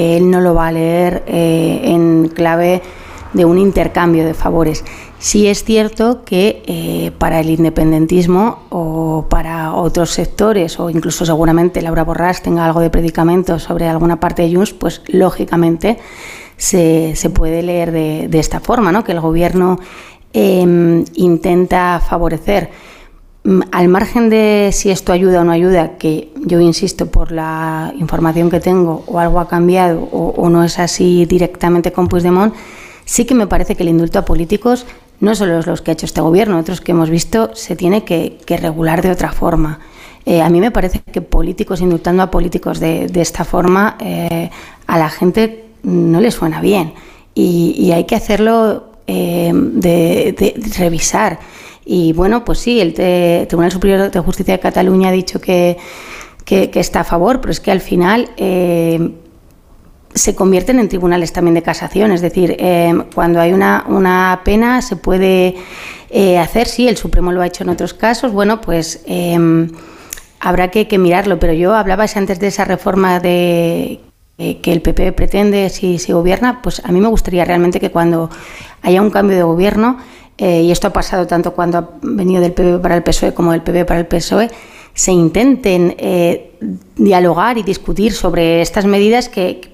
él no lo va a leer en clave de un intercambio de favores. Sí es cierto que para el independentismo o para otros sectores, o incluso seguramente Laura Borràs tenga algo de predicamento sobre alguna parte de Junts, pues lógicamente se puede leer de esta forma, ¿no? Que el gobierno intenta favorecer, al margen de si esto ayuda o no ayuda, que yo insisto, por la información que tengo, o algo ha cambiado o no es así directamente con Puigdemont. Sí que me parece que el indulto a políticos, no solo es los que ha hecho este gobierno, otros que hemos visto, se tiene que regular de otra forma. A mí me parece que políticos indultando a políticos de esta forma, a la gente no le suena bien. Y hay que hacerlo de revisar. Y bueno, pues sí, el Tribunal Superior de Justicia de Cataluña ha dicho que está a favor, pero es que al final se convierten en tribunales también de casación, es decir, cuando hay una pena se puede hacer, sí, el Supremo lo ha hecho en otros casos, bueno, pues habrá que mirarlo, pero yo hablaba antes de esa reforma que el PP pretende si gobierna, pues a mí me gustaría realmente que cuando haya un cambio de gobierno, y esto ha pasado tanto cuando ha venido del PP para el PSOE como del PP para el PSOE, se intenten dialogar y discutir sobre estas medidas que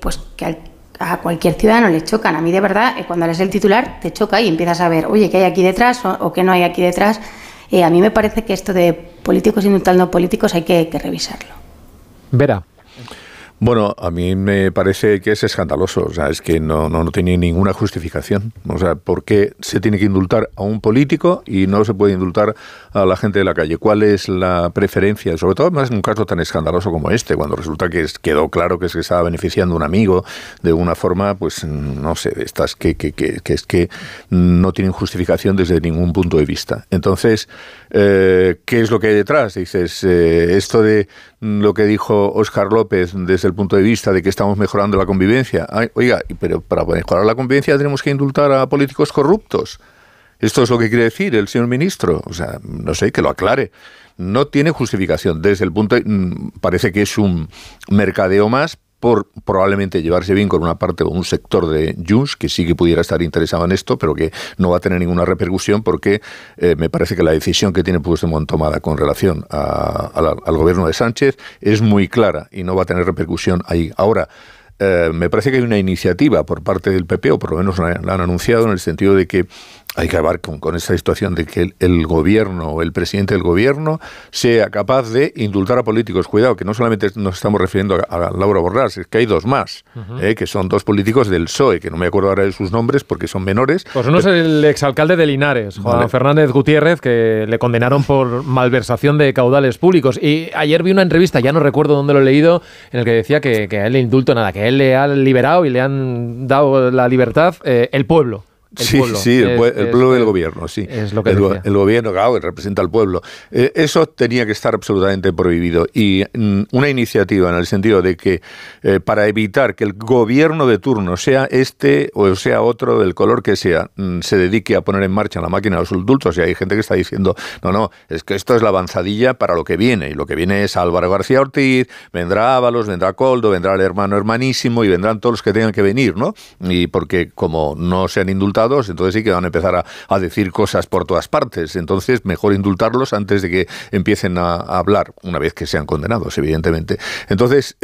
a cualquier ciudadano le chocan. A mí, de verdad, cuando eres el titular, te choca y empiezas a ver, oye, ¿qué hay aquí detrás o qué no hay aquí detrás? A mí me parece que esto de políticos indultando políticos hay que revisarlo. Vera. Bueno, a mí me parece que es escandaloso, o sea, es que no tiene ninguna justificación. O sea, ¿por qué se tiene que indultar a un político y no se puede indultar a la gente de la calle? ¿Cuál es la preferencia? Sobre todo, además, en un caso tan escandaloso como este, cuando resulta que quedó claro que se estaba beneficiando a un amigo de una forma, pues, no sé, de estas que es que no tienen justificación desde ningún punto de vista. Entonces, ¿qué es lo que hay detrás? Dices, esto de lo que dijo Óscar López desde el punto de vista de que estamos mejorando la convivencia. Ay, oiga, pero para mejorar la convivencia tenemos que indultar a políticos corruptos. ¿Esto es lo que quiere decir el señor ministro? O sea, no sé, que lo aclare. No tiene justificación desde el punto parece que es un mercadeo más por probablemente llevarse bien con una parte o un sector de Junts que sí que pudiera estar interesado en esto, pero que no va a tener ninguna repercusión porque me parece que la decisión que tiene Puigdemont tomada con relación al gobierno de Sánchez es muy clara y no va a tener repercusión ahí. Ahora, me parece que hay una iniciativa por parte del PP, o por lo menos la han anunciado, en el sentido de que hay que acabar con esta situación de que el gobierno o el presidente del gobierno sea capaz de indultar a políticos. Cuidado, que no solamente nos estamos refiriendo a Laura Borràs, es que hay dos más, que son dos políticos del PSOE, que no me acuerdo ahora de sus nombres porque son menores. Pues uno es el exalcalde de Linares, Juan Fernández Gutiérrez, que le condenaron por malversación de caudales públicos. Y ayer vi una entrevista, ya no recuerdo dónde lo he leído, en el que decía que a él le indulto nada, que a él le han liberado y le han dado la libertad el pueblo. El pueblo del gobierno, sí. Es lo que el gobierno, claro, que representa al pueblo. Eso tenía que estar absolutamente prohibido. Y una iniciativa en el sentido de que para evitar que el gobierno de turno, sea este o sea otro, del color que sea, se dedique a poner en marcha la máquina de los indultos. Y hay gente que está diciendo, no, es que esto es la avanzadilla para lo que viene. Y lo que viene es Álvaro García Ortiz, vendrá Ábalos, vendrá Koldo, vendrá el hermanísimo y vendrán todos los que tengan que venir, ¿no? Y porque como no se han indultado, entonces sí que van a empezar a decir cosas por todas partes. Entonces, mejor indultarlos antes de que empiecen a hablar, una vez que sean condenados, evidentemente. Entonces,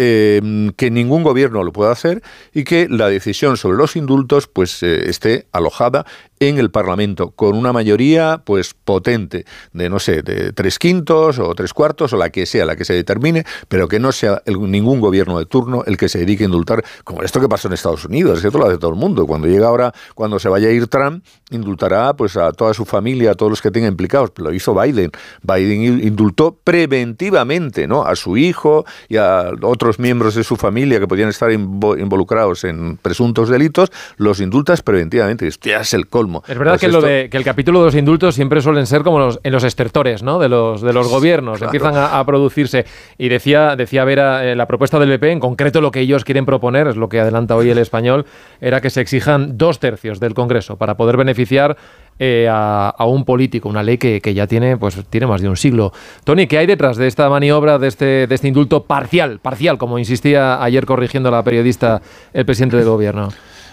que ningún gobierno lo pueda hacer y que la decisión sobre los indultos pues esté alojada en el Parlamento, con una mayoría pues potente de, no sé, de 3/5 o 3/4 o la que sea, la que se determine, pero que no sea ningún gobierno de turno el que se dedique a indultar, como esto que pasó en Estados Unidos, es que esto lo hace todo el mundo. Cuando se vaya a ir Trump, indultará pues a toda su familia, a todos los que tenga implicados. Lo hizo Biden. Biden indultó preventivamente, ¿no?, a su hijo y a otros miembros de su familia que podían estar involucrados en presuntos delitos, los indultas preventivamente. Esto ya es el colmo. colmo. Es verdad que el capítulo de los indultos siempre suelen ser como en los estertores, ¿no? de los gobiernos, claro. Empiezan a producirse. Y decía Vera, la propuesta del PP, en concreto lo que ellos quieren proponer, es lo que adelanta hoy El Español, era que se exijan 2/3 del Congreso para poder beneficiar a un político, una ley que ya tiene más de un siglo. Tony, ¿qué hay detrás de esta maniobra, de este indulto parcial, como insistía ayer corrigiendo la periodista el presidente del gobierno?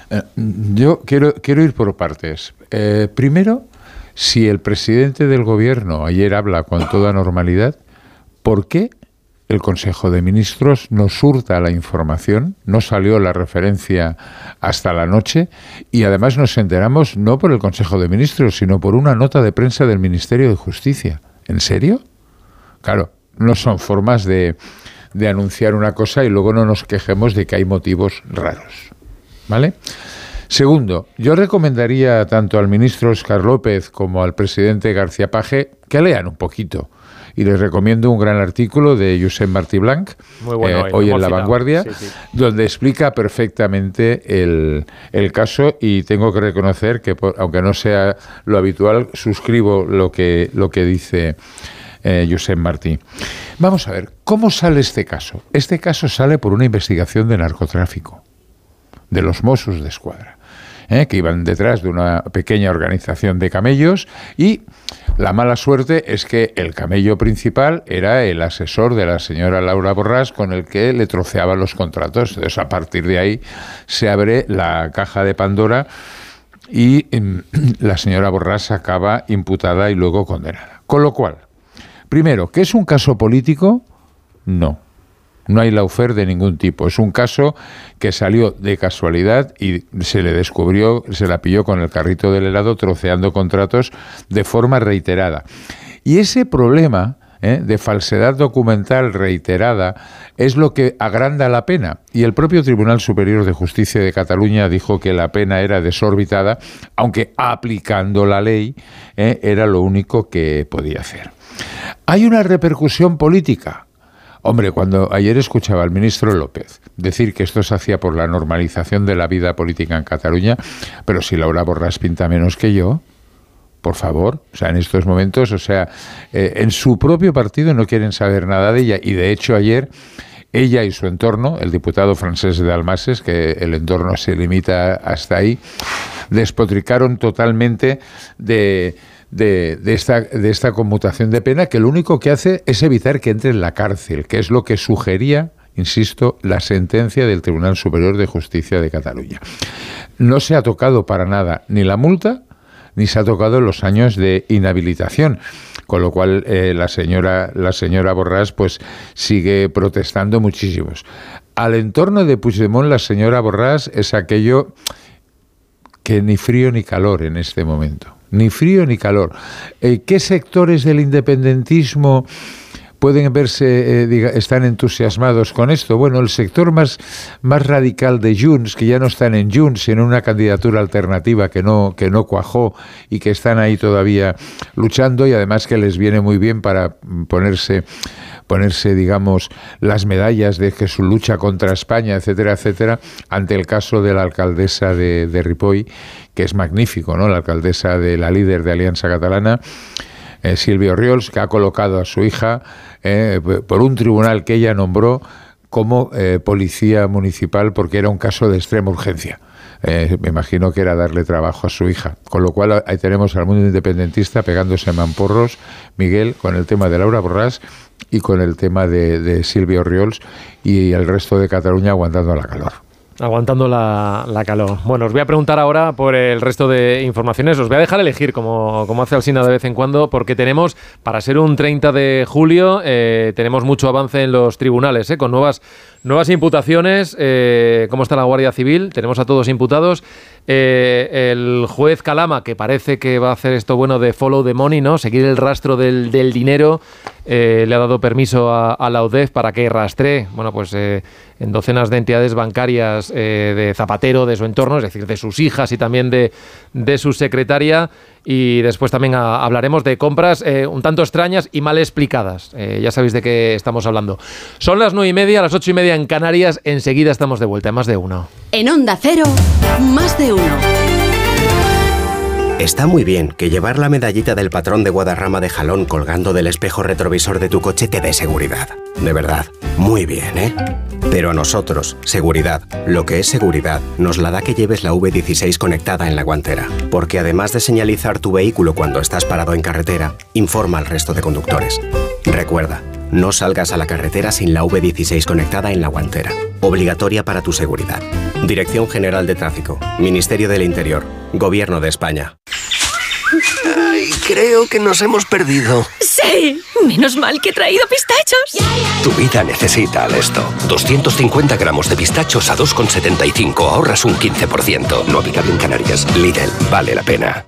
Yo quiero ir por partes. Primero, si el presidente del gobierno ayer habla con toda normalidad, ¿por qué el Consejo de Ministros nos hurta la información? No salió la referencia hasta la noche y además nos enteramos no por el Consejo de Ministros, sino por una nota de prensa del Ministerio de Justicia. ¿En serio? Claro, no son formas de anunciar una cosa y luego no nos quejemos de que hay motivos raros, ¿vale? Segundo, yo recomendaría tanto al ministro Óscar López como al presidente García Page que lean un poquito. Y les recomiendo un gran artículo de Josep Martí Blanch, hoy en La Vanguardia, sí. Donde explica perfectamente el caso, y tengo que reconocer que, aunque no sea lo habitual, suscribo lo que dice Josep Martí. Vamos a ver, ¿cómo sale este caso? Este caso sale por una investigación de narcotráfico, de los Mossos d'Esquadra, que iban detrás de una pequeña organización de camellos, y la mala suerte es que el camello principal era el asesor de la señora Laura Borràs, con el que le troceaba los contratos. Entonces, a partir de ahí se abre la caja de Pandora y la señora Borràs acaba imputada y luego condenada. Con lo cual, primero, ¿que es un caso político? No. No hay lawfare de ningún tipo. Es un caso que salió de casualidad y se le descubrió, se la pilló con el carrito del helado troceando contratos de forma reiterada. Y ese problema de falsedad documental reiterada es lo que agranda la pena. Y el propio Tribunal Superior de Justicia de Cataluña dijo que la pena era desorbitada, aunque aplicando la ley era lo único que podía hacer. ¿Hay una repercusión política? Hombre, cuando ayer escuchaba al ministro López decir que esto se hacía por la normalización de la vida política en Cataluña, pero si Laura Borràs pinta menos que yo, por favor, o sea, en estos momentos, en su propio partido no quieren saber nada de ella, y de hecho ayer ella y su entorno, el diputado Francesc Dalmases, que el entorno se limita hasta ahí, despotricaron totalmente de esta conmutación de pena, que lo único que hace es evitar que entre en la cárcel, que es lo que sugería, insisto, la sentencia del Tribunal Superior de Justicia de Cataluña. No se ha tocado para nada ni la multa, ni se ha tocado los años de inhabilitación, con lo cual la señora Borràs pues sigue protestando muchísimos. Al entorno de Puigdemont, la señora Borràs es aquello que ni frío ni calor en este momento. Ni frío ni calor. ¿Qué sectores del independentismo pueden verse, están entusiasmados con esto? Bueno, el sector más radical de Junts, que ya no están en Junts, sino en una candidatura alternativa que no cuajó y que están ahí todavía luchando, y además que les viene muy bien para ponerse, digamos, las medallas de que su lucha contra España, etcétera, etcétera, ante el caso de la alcaldesa de Ripoll, que es magnífico, ¿no? La alcaldesa de la líder de Alianza Catalana, Sílvia Orriols, que ha colocado a su hija por un tribunal que ella nombró como policía municipal, porque era un caso de extrema urgencia. Me imagino que era darle trabajo a su hija. Con lo cual ahí tenemos al mundo independentista pegándose mamporros, Miguel, con el tema de Laura Borràs y con el tema de Sílvia Orriols, y el resto de Cataluña aguantando la calor. Aguantando la calor. Bueno, os voy a preguntar ahora por el resto de informaciones. Os voy a dejar elegir, como hace Alsina de vez en cuando, porque tenemos, para ser un 30 de julio, tenemos mucho avance en los tribunales, con nuevas imputaciones. ¿Cómo está la Guardia Civil? Tenemos a todos imputados. El juez Calama, que parece que va a hacer esto bueno de follow the money, ¿no? Seguir el rastro del dinero, le ha dado permiso a la UDEF para que rastree, bueno, pues en docenas de entidades bancarias de Zapatero, de su entorno, es decir, de sus hijas y también de su secretaria. Y después también hablaremos de compras un tanto extrañas y mal explicadas. Ya sabéis de qué estamos hablando. Son las 9:30, las 8:30 en Canarias. Enseguida estamos de vuelta, en Más de Uno. En Onda Cero, Más de Uno. Está muy bien que llevar la medallita del patrón de Guadarrama de Jalón colgando del espejo retrovisor de tu coche te dé seguridad. De verdad, muy bien, ¿eh? Pero a nosotros, seguridad, lo que es seguridad, nos la da que lleves la V16 conectada en la guantera. Porque además de señalizar tu vehículo cuando estás parado en carretera, informa al resto de conductores. Recuerda, no salgas a la carretera sin la V16 conectada en la guantera. Obligatoria para tu seguridad. Dirección General de Tráfico, Ministerio del Interior, Gobierno de España. Ay, creo que nos hemos perdido. ¡Sí! Menos mal que he traído pistachos. Tu vida necesita Alesto. 250 gramos de pistachos a 2,75. Ahorras un 15%. No aplicable en Canarias. Lidl, vale la pena.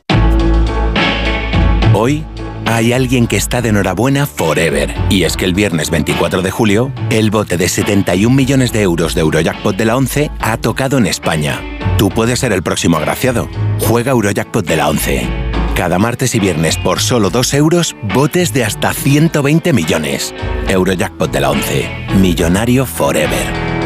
Hoy hay alguien que está de enhorabuena forever. Y es que el viernes 24 de julio, el bote de 71 millones de euros de Eurojackpot de la 11 ha tocado en España. Tú puedes ser el próximo agraciado. Juega Eurojackpot de la 11. Cada martes y viernes por solo 2 euros, botes de hasta 120 millones. Eurojackpot de la 11. Millonario forever.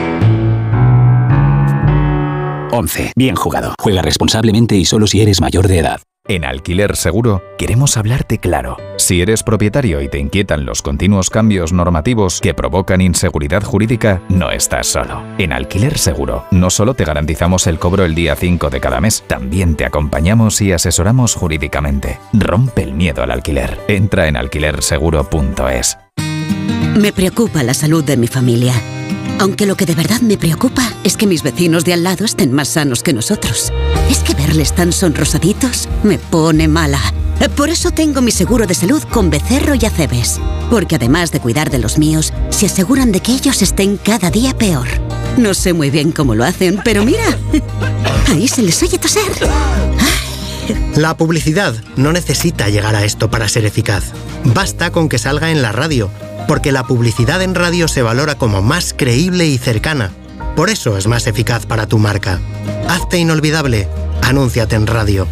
11. Bien jugado. Juega responsablemente y solo si eres mayor de edad. En Alquiler Seguro queremos hablarte claro. Si eres propietario y te inquietan los continuos cambios normativos que provocan inseguridad jurídica, no estás solo. En Alquiler Seguro no solo te garantizamos el cobro el día 5 de cada mes, también te acompañamos y asesoramos jurídicamente. Rompe el miedo al alquiler. Entra en alquilerseguro.es. Me preocupa la salud de mi familia. Aunque lo que de verdad me preocupa es que mis vecinos de al lado estén más sanos que nosotros. Es que verles tan sonrosaditos me pone mala. Por eso tengo mi seguro de salud con Becerro y Acebes. Porque además de cuidar de los míos, se aseguran de que ellos estén cada día peor. No sé muy bien cómo lo hacen, pero mira, ahí se les oye toser. La publicidad no necesita llegar a esto para ser eficaz. Basta con que salga en la radio. Porque la publicidad en radio se valora como más creíble y cercana. Por eso es más eficaz para tu marca. Hazte inolvidable. Anúnciate en radio.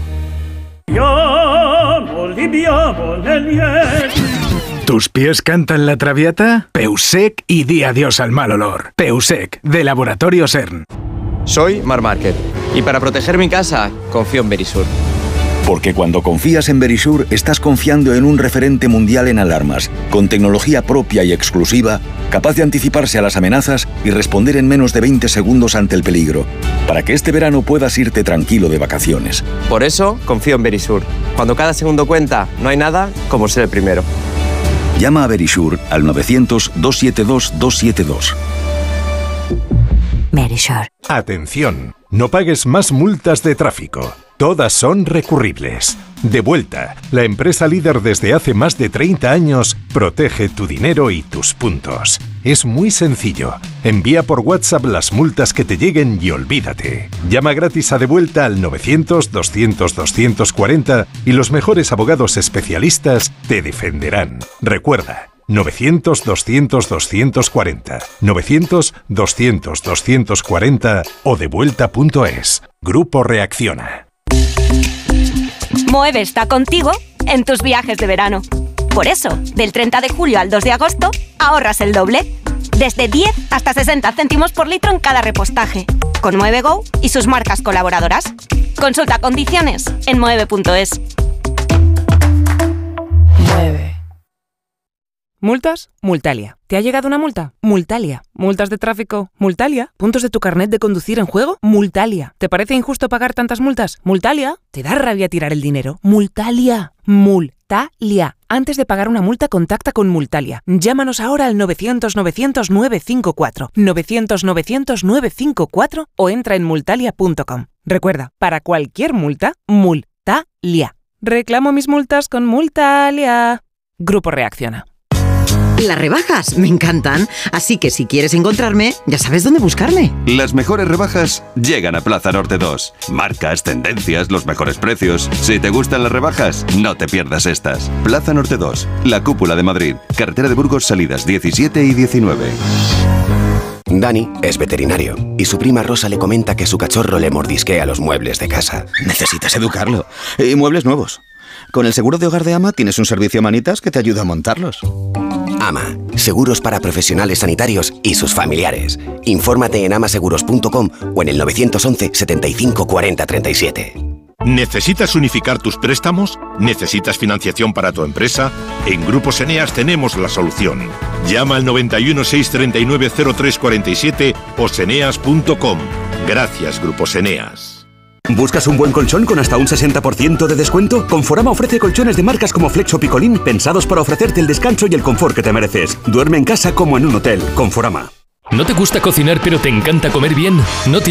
¿Tus pies cantan la traviata? Peusec y di adiós al mal olor. Peusec, de Laboratorio CERN. Soy Marc Márquez y para proteger mi casa confío en Verisur. Porque cuando confías en Verisur, estás confiando en un referente mundial en alarmas, con tecnología propia y exclusiva, capaz de anticiparse a las amenazas y responder en menos de 20 segundos ante el peligro, para que este verano puedas irte tranquilo de vacaciones. Por eso, confío en Verisur. Cuando cada segundo cuenta, no hay nada como ser el primero. Llama a Verisur al 900-272-272. Verisur. Atención, no pagues más multas de tráfico. Todas son recurribles. Devuelta, la empresa líder desde hace más de 30 años, protege tu dinero y tus puntos. Es muy sencillo. Envía por WhatsApp las multas que te lleguen y olvídate. Llama gratis a Devuelta al 900-200-240 y los mejores abogados especialistas te defenderán. Recuerda, 900-200-240, 900-200-240 o devuelta.es. Grupo Reacciona. Moeve está contigo en tus viajes de verano. Por eso, del 30 de julio al 2 de agosto, ahorras el doble. Desde 10 hasta 60 céntimos por litro en cada repostaje. Con Moeve Go y sus marcas colaboradoras. Consulta condiciones en moeve.es. Mueve. ¿Multas? Multalia. ¿Te ha llegado una multa? Multalia. ¿Multas de tráfico? Multalia. ¿Puntos de tu carnet de conducir en juego? Multalia. ¿Te parece injusto pagar tantas multas? Multalia. ¿Te da rabia tirar el dinero? Multalia. Multalia. Antes de pagar una multa, contacta con Multalia. Llámanos ahora al 900-900-954. 900-900-954 o entra en multalia.com. Recuerda, para cualquier multa, Multalia. Reclamo mis multas con Multalia. Grupo Reacciona. Las rebajas me encantan, así que si quieres encontrarme, ya sabes dónde buscarme. Las mejores rebajas llegan a Plaza Norte 2. Marcas, tendencias, los mejores precios. Si te gustan las rebajas, no te pierdas estas. Plaza Norte 2, la cúpula de Madrid. Carretera de Burgos, salidas 17 y 19. Dani es veterinario y su prima Rosa le comenta que su cachorro le mordisquea los muebles de casa. Necesitas educarlo. Y muebles nuevos. Con el seguro de hogar de AMA tienes un servicio manitas que te ayuda a montarlos. AMA, seguros para profesionales sanitarios y sus familiares. Infórmate en amaseguros.com o en el 911 75 40 37. ¿Necesitas unificar tus préstamos? ¿Necesitas financiación para tu empresa? En Grupos Eneas tenemos la solución. Llama al 91 639 0347 o seneas.com. Gracias, Grupos Eneas. ¿Buscas un buen colchón con hasta un 60% de descuento? Conforama ofrece colchones de marcas como Flex o Picolín pensados para ofrecerte el descanso y el confort que te mereces. Duerme en casa como en un hotel. Conforama. ¿No te gusta cocinar pero te encanta comer bien? ¿No